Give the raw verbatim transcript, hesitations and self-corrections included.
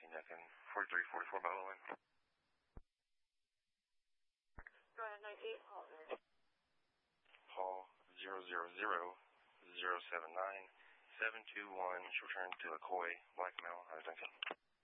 Yankee Neckin, forty-three forty-four by the line. Go ahead, ninety-eight, Hall. Hall zero zero zero zero seven nine seven two one, short turn to McCoy, black male, Duncan.